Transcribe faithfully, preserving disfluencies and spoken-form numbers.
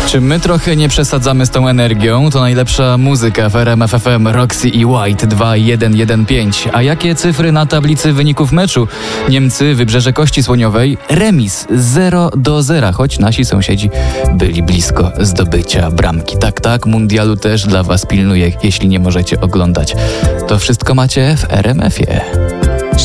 Czy my trochę nie przesadzamy z tą energią? To najlepsza muzyka w R M F F M, Roxy i White dwa jeden jeden pięć. A jakie cyfry na tablicy wyników meczu? Niemcy, Wybrzeże Kości Słoniowej, remis zero do zera, choć nasi sąsiedzi byli blisko zdobycia bramki. Tak, tak, mundialu też dla was pilnuję, jeśli nie możecie oglądać. To wszystko macie w R M F ie.